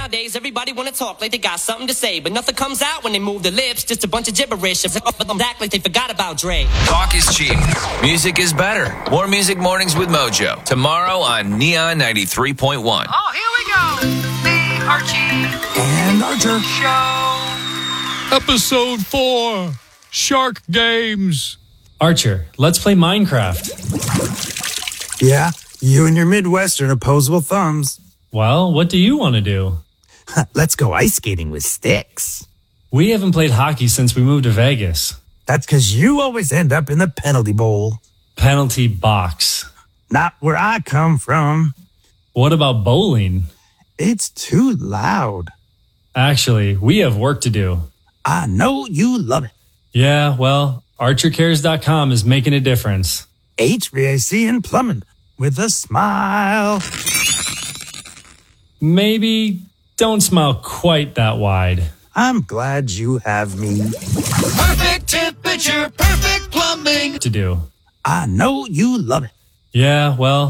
Nowadays, everybody wanna talk like they got something to say, but nothing comes out when they move their lips. Just a bunch of gibberish. Act like they forgot about Dre. Talk is cheap. Music is better. More Music Mornings with Mojo. Tomorrow on Neon 93.1. Oh, here we go. The Archie and Archer Show. Episode 4, Shark Games. Archer, let's play Minecraft. Yeah, you and your Midwestern opposable thumbs. Well, what do you want to do? Let's go ice skating with sticks. We haven't played hockey since we moved to Vegas. That's because you always end up in the penalty bowl. Penalty box. Not where I come from. What about bowling? It's too loud. Actually, we have work to do. I know you love it. Yeah, well, ArcherCares.com is making a difference. HVAC and plumbing with a smile. Maybe don't smile quite that wide. I'm glad you have me. Perfect temperature, perfect plumbing. To do. I know you love it. Yeah, well,